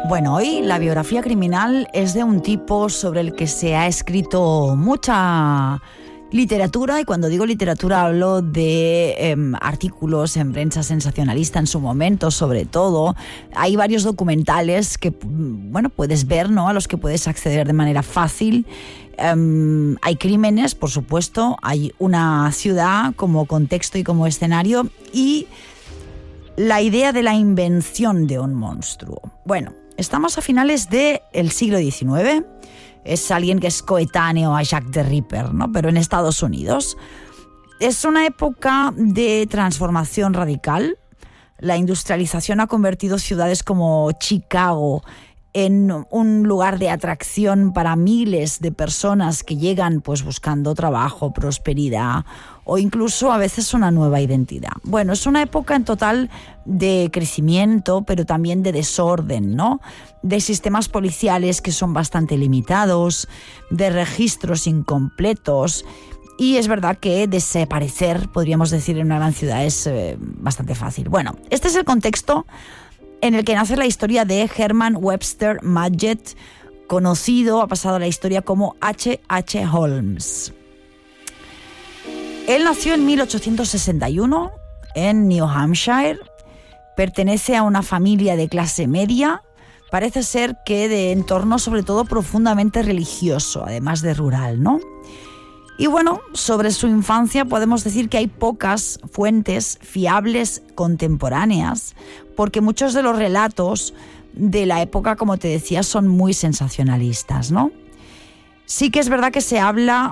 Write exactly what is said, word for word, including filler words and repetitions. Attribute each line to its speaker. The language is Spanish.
Speaker 1: Bueno, hoy la biografía criminal es de un tipo sobre el que se ha escrito mucha literatura, y cuando digo literatura hablo de eh, artículos en prensa sensacionalista en su momento, sobre todo. Hay varios documentales que, bueno, puedes ver, ¿no?, a los que puedes acceder de manera fácil. Um, hay crímenes, por supuesto, hay una ciudad como contexto y como escenario, y la idea de la invención de un monstruo. Bueno, estamos a finales del siglo diecinueve. Es alguien que es coetáneo a Jack the Ripper, ¿no?, pero en Estados Unidos. Es una época de transformación radical. La industrialización ha convertido ciudades como Chicago en un lugar de atracción para miles de personas que llegan pues buscando trabajo, prosperidad o incluso a veces una nueva identidad. Bueno, es una época en total de crecimiento, pero también de desorden, ¿no? De sistemas policiales que son bastante limitados, de registros incompletos. Y es verdad que desaparecer, podríamos decir, en una gran ciudad es eh, bastante fácil. Bueno, este es el contexto en el que nace la historia de Herman Webster Mudgett, conocido, ha pasado a la historia como H H Holmes. Él nació en mil ochocientos sesenta y uno en New Hampshire, pertenece a una familia de clase media, parece ser que de entorno sobre todo profundamente religioso, además de rural, ¿no? Y bueno, sobre su infancia podemos decir que hay pocas fuentes fiables contemporáneas, porque muchos de los relatos de la época, como te decía, son muy sensacionalistas, ¿no? Sí que es verdad que se habla